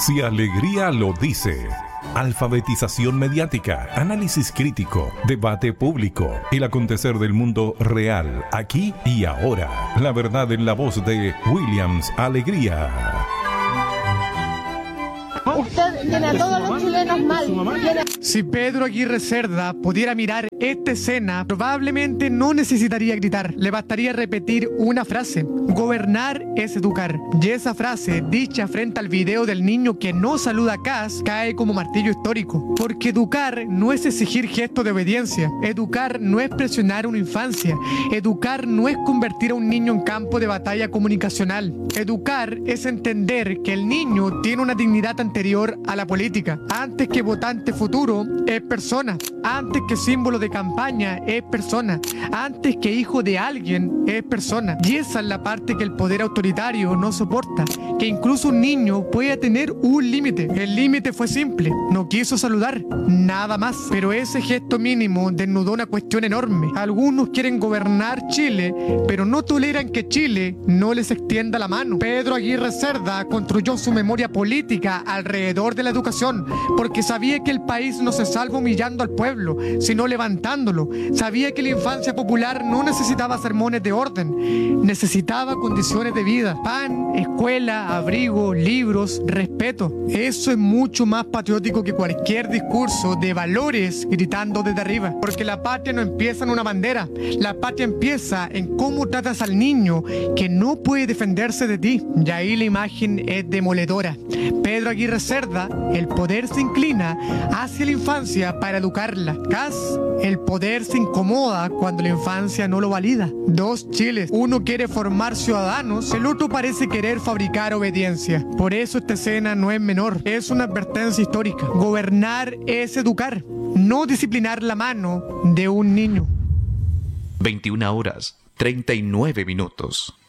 Si Alegría lo dice. Alfabetización mediática, análisis crítico, debate público, el acontecer del mundo real, aquí y ahora. La verdad en la voz de Williams Alegría. Usted tiene a todos los chilenos mal. Si Pedro Aguirre Cerda pudiera mirar esta escena, probablemente no necesitaría gritar. Le bastaría repetir una frase: gobernar es educar. Y esa frase, dicha frente al video del niño que no saluda a Kast, cae como martillo histórico. Porque educar no es exigir gestos de obediencia. Educar no es presionar a una infancia. Educar no es convertir a un niño en campo de batalla comunicacional. Educar es entender que el niño tiene una dignidad anterior a la política. Antes que votante futuro, es persona. Antes que símbolo de campaña, es persona. Antes que hijo de alguien, es persona. Y esa es la parte que el poder autoritario no soporta. Que incluso un niño puede tener un límite. El límite fue simple: no quiso saludar, nada más. Pero ese gesto mínimo desnudó una cuestión enorme. Algunos quieren gobernar Chile, pero no toleran que Chile no les extienda la mano. Pedro Aguirre Cerda construyó su memoria política alrededor de la educación, porque sabía que el país no se salva humillando al pueblo, sino levantándolo. Sabía que la infancia popular no necesitaba sermones de orden, necesitaba condiciones de vida: pan, escuela, abrigo, libros, respeto. Eso es mucho más patriótico que cualquier discurso de valores gritando desde arriba, porque la patria no empieza en una bandera. La patria empieza en cómo tratas al niño que no puede defenderse de ti. Y ahí la imagen es demoledora. Pedro Aguirre Cerda, el poder se inclina hacia la infancia para educarla. Kast, el poder se incomoda cuando la infancia no lo valida. Dos Chiles: uno quiere formar ciudadanos, el otro parece querer fabricar obediencia. Por eso esta escena no es menor, es una advertencia histórica. Gobernar es educar, no disciplinar la mano de un niño. 21 horas, 39 minutos.